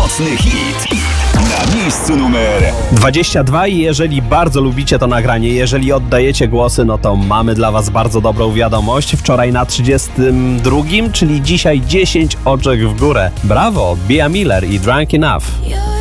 nocny hit. Na miejscu numer 22 i jeżeli bardzo lubicie to nagranie, jeżeli oddajecie głosy, no to mamy dla was bardzo dobrą wiadomość. Wczoraj na 32, czyli dzisiaj 10 oczek w górę. Brawo, Bia Miller i Drunk Enough.